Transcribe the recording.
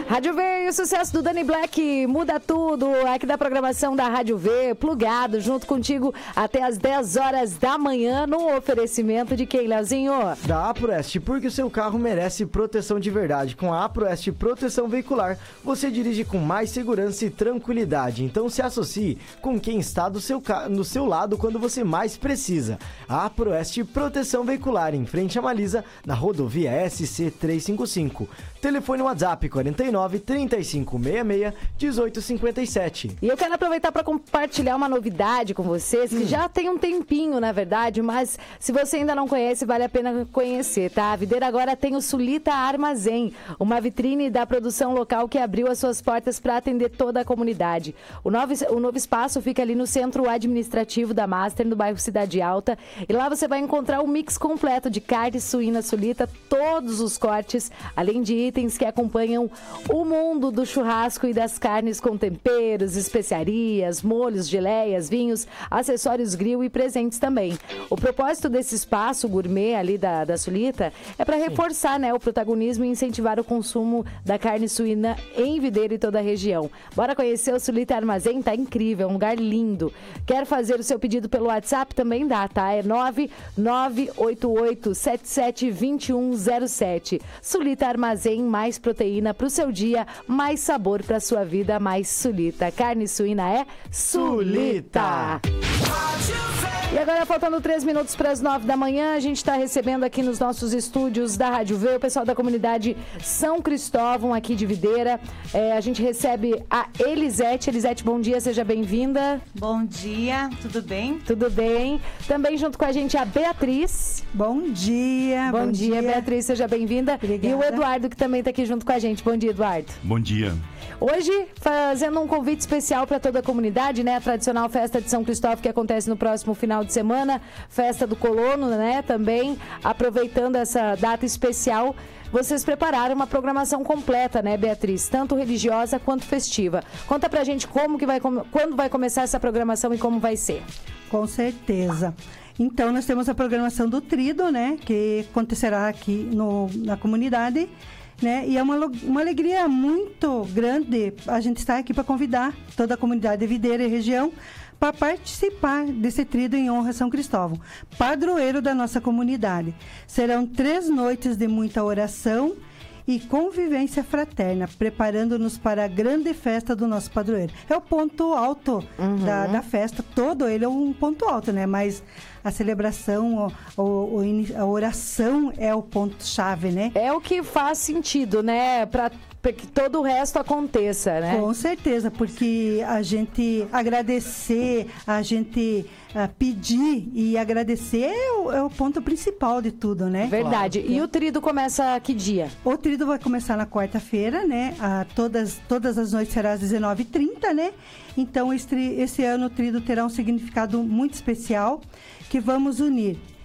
Rádio V e o sucesso do Dani Black muda tudo aqui da programação da Rádio V, plugado junto contigo até as 10 horas da manhã no oferecimento de quem, Leozinho? Da APROEST, porque o seu carro merece proteção de verdade. Com a APROEST Proteção Veicular, você dirige com mais segurança e tranquilidade. Então se associe com quem está no seu lado quando você mais precisa. A APROEST Proteção Veicular, em frente a Malisa, na rodovia SC 355. Telefone WhatsApp 49 35 66 18 57. E eu quero aproveitar para compartilhar uma novidade com vocês, que já tem um tempinho, na verdade, mas se você ainda não conhece, vale a pena conhecer, tá? A Videira agora tem o Sulita Armazém, uma vitrine da produção local que abriu as suas portas para atender toda a comunidade. O novo espaço fica ali no centro administrativo da Master, no bairro Cidade Alta, e lá você vai encontrar o mix completo de carne suína Sulita, todos os cortes, além de itens que acompanham o mundo do churrasco e das carnes com temperos, especiarias, molhos, geleias, vinhos, acessórios grill e presentes também. O propósito desse espaço gourmet ali da Sulita é para reforçar, né, o protagonismo e incentivar o consumo da carne suína em Videira e toda a região. Bora conhecer o Sulita Armazém? Tá incrível, é um lugar lindo. Quer fazer o seu pedido pelo WhatsApp? Também dá, tá? É 988772107. Sulita Armazém, mais proteína pro seu dia, mais sabor pra sua vida, mais Sulita. Carne suína é Sulita. E agora, faltando 3 minutos para as 9 da manhã, a gente está recebendo aqui nos nossos estúdios da Rádio V o pessoal da comunidade São Cristóvão, aqui de Videira. A gente recebe a Elisete. Elisete, bom dia, seja bem-vinda. Bom dia, tudo bem? Tudo bem. Também junto com a gente a Beatriz. Bom dia. Bom dia, Beatriz, seja bem-vinda. Obrigada. E o Eduardo, que também está aqui junto com a gente. Bom dia, Eduardo. Bom dia. Hoje, fazendo um convite especial para toda a comunidade, né? A tradicional festa de São Cristóvão que acontece no próximo final de semana, festa do colono, né? Também aproveitando essa data especial, vocês prepararam uma programação completa, né, Beatriz? Tanto religiosa quanto festiva. Conta pra gente quando vai começar essa programação e como vai ser. Com certeza. Então, nós temos a programação do Trido, né? Que acontecerá aqui na comunidade. Né? E é uma alegria muito grande a gente estar aqui para convidar toda a comunidade de Videira e região para participar desse Trido em honra a São Cristóvão, padroeiro da nossa comunidade. Serão 3 noites de muita oração e convivência fraterna, preparando-nos para a grande festa do nosso padroeiro. É o ponto alto da festa, todo ele é um ponto alto, né? Mas a celebração, a oração é o ponto-chave, né? É o que faz sentido, né? Para que todo o resto aconteça, né? Com certeza, porque a gente agradecer, a gente pedir e agradecer é o ponto principal de tudo, né? Verdade. Claro. E o Trido começa que dia? O Trido vai começar na quarta-feira, né? Todas as noites será às 19h30, né? Então, esse ano o Trido terá um significado muito especial, que vamos unir